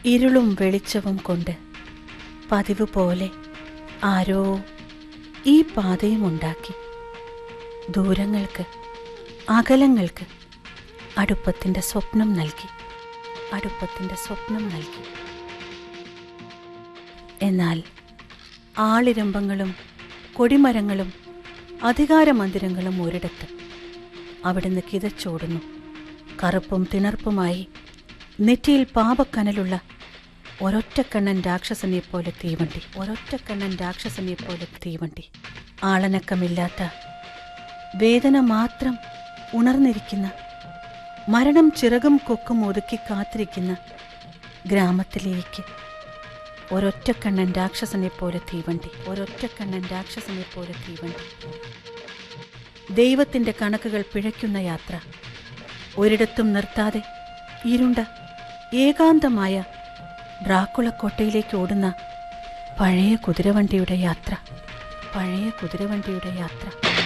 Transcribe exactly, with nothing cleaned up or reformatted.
ഇരുളും വെളിച്ചവും കൊണ്ട് പതിവ് പോലെ ആരോ ഈ പാതയും ഉണ്ടാക്കി. ദൂരങ്ങൾക്ക്, അകലങ്ങൾക്ക് അടുപ്പത്തിൻ്റെ സ്വപ്നം നൽകി, അടുപ്പത്തിൻ്റെ സ്വപ്നം നൽകി. എന്നാൽ ആളിരമ്പങ്ങളും കൊടിമരങ്ങളും അധികാരമന്ദിരങ്ങളും ഒരിടത്ത്. അവിടുന്ന് കിതച്ചോടുന്നു. കറുപ്പും തിണർപ്പുമായി നെറ്റിയിൽ പാപക്കനലുള്ള ഒരൊറ്റക്കണ്ണൻ രാക്ഷസനെപ്പോലെ തീവണ്ടി, ഒരൊറ്റക്കണ്ണൻ രാക്ഷസനെപ്പോലെ തീവണ്ടി. ആളനക്കമില്ലാത്ത, വേദന മാത്രം ഉണർന്നിരിക്കുന്ന, മരണം ചിറകും കൊക്കും ഒതുക്കി കാത്തിരിക്കുന്ന ഗ്രാമത്തിലേക്ക് ഒരൊറ്റക്കണ്ണൻ രാക്ഷസനെപ്പോലെ തീവണ്ടി, ഒരൊറ്റക്കണ്ണൻ രാക്ഷസനെപ്പോലെ തീവണ്ടി. ദൈവത്തിൻ്റെ കണക്കുകൾ പിഴയ്ക്കുന്ന യാത്ര. ഒരിടത്തും നിർത്താതെ ഇരുണ്ട ഏകാന്തമായ ഡ്രാക്കുളക്കോട്ടയിലേക്ക് ഓടുന്ന പഴയ കുതിരവണ്ടിയുടെ യാത്ര, പഴയ കുതിരവണ്ടിയുടെ യാത്ര.